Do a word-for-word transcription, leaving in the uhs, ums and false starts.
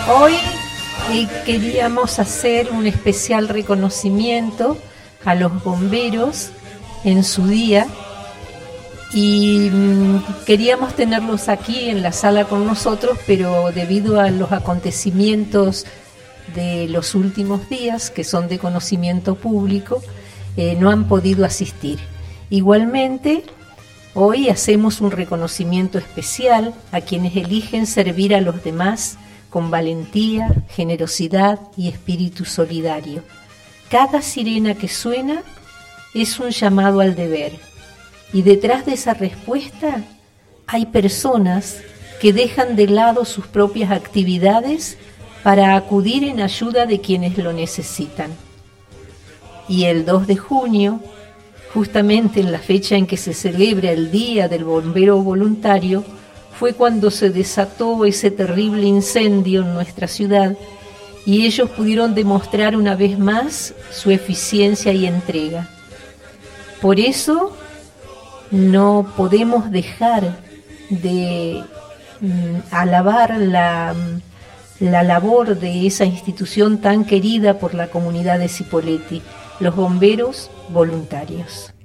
Hoy eh, queríamos hacer un especial reconocimiento a los bomberos en su día y mm, queríamos tenerlos aquí en la sala con nosotros, pero debido a los acontecimientos de los últimos días, que son de conocimiento público, eh, no han podido asistir. Igualmente, hoy hacemos un reconocimiento especial a quienes eligen servir a los demás con valentía, generosidad y espíritu solidario. Cada sirena que suena es un llamado al deber, y detrás de esa respuesta hay personas que dejan de lado sus propias actividades para acudir en ayuda de quienes lo necesitan. Y el dos de junio, justamente en la fecha en que se celebra el Día del Bombero Voluntario, fue cuando se desató ese terrible incendio en nuestra ciudad y ellos pudieron demostrar una vez más su eficiencia y entrega. Por eso no podemos dejar de mm, alabar la, la labor de esa institución tan querida por la comunidad de Cipolletti, los bomberos voluntarios.